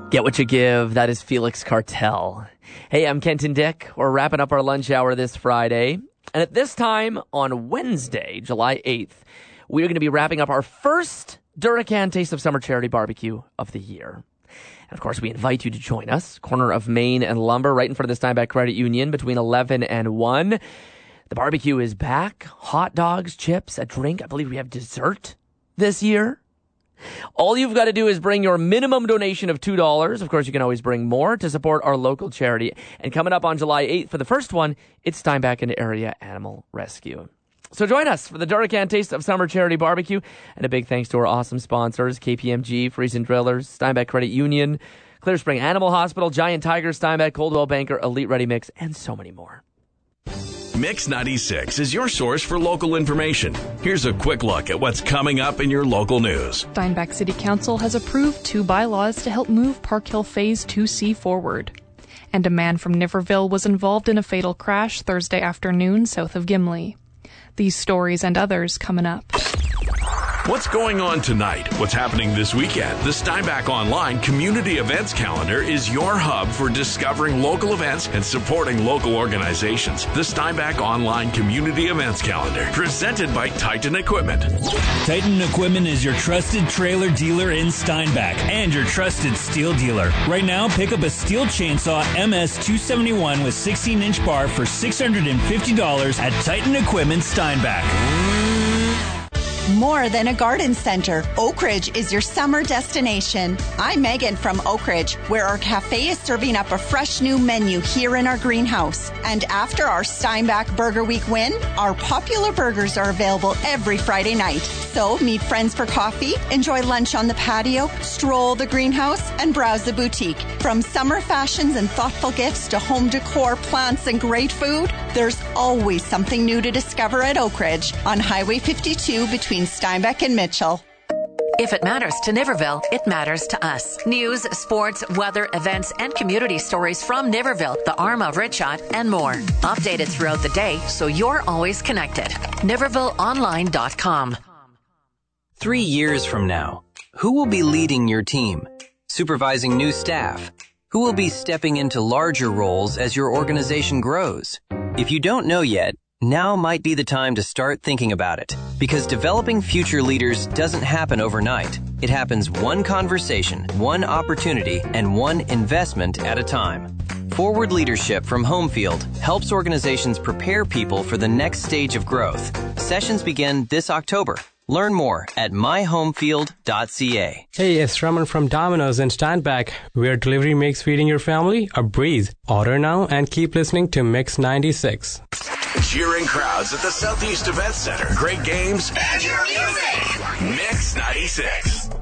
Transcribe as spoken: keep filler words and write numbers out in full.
Get what you give. That is Felix Cartel. Hey, I'm Kenton Dick. We're wrapping up our lunch hour this Friday. And at this time on Wednesday, July eighth, we're going to be wrapping up our first Duracan Taste of Summer Charity Barbecue of the year. And of course, we invite you to join us, corner of Main and Lumber, right in front of the Steinbach Credit Union, between eleven and one. The barbecue is back. Hot dogs, chips, a drink. I believe we have dessert this year. All you've got to do is bring your minimum donation of two dollars. Of course, you can always bring more to support our local charity. And coming up on July eighth for the first one, it's Steinbach and Area Animal Rescue. So join us for the Duracan Taste of Summer Charity Barbecue. And a big thanks to our awesome sponsors, K P M G, Friesen Drillers, Steinbach Credit Union, Clear Spring Animal Hospital, Giant Tiger, Steinbach, Coldwell Banker, Elite Ready Mix, and so many more. Mix ninety-six is your source for local information. Here's a quick look at what's coming up in your local news. Steinbach City Council has approved two bylaws to help move Park Hill Phase two C forward. And a man from Niverville was involved in a fatal crash Thursday afternoon south of Gimli. These stories and others coming up. What's going on tonight? What's happening this weekend? The Steinbach Online Community Events Calendar is your hub for discovering local events and supporting local organizations. The Steinbach Online Community Events Calendar, presented by Titan Equipment. Titan Equipment is your trusted trailer dealer in Steinbach and your trusted steel dealer. Right now, pick up a steel chainsaw M S two seventy-one with sixteen inch bar for six hundred fifty dollars at Titan Equipment Steinbach. More than a garden center, Oak Ridge is your summer destination. I'm Megan from Oak Ridge, where our cafe is serving up a fresh new menu here in our greenhouse. And after our Steinbach Burger Week win, our popular burgers are available every Friday night. So meet friends for coffee, enjoy lunch on the patio, stroll the greenhouse, and browse the boutique. From summer fashions and thoughtful gifts to home decor, plants, and great food, there's always something new to discover at Oak Ridge on Highway fifty-two between Steinbach and Mitchell. If it matters to Niverville, it matters to us. News, sports, weather, events, and community stories from Niverville, the arm of Ritshot, and more. Updated throughout the day so you're always connected. Niverville Online dot com. Three years from now, who will be leading your team? Supervising new staff? Who will be stepping into larger roles as your organization grows? If you don't know yet, now might be the time to start thinking about it, because developing future leaders doesn't happen overnight. It happens one conversation, one opportunity, and one investment at a time. Forward Leadership from Homefield helps organizations prepare people for the next stage of growth. Sessions begin this October. Learn more at my homefield dot c a. Hey, it's Raman from Domino's in Steinbach, where delivery makes feeding your family a breeze. Order now and keep listening to Mix ninety-six. Cheering crowds at the Southeast Event Center. Great games and your music. Mix ninety-six.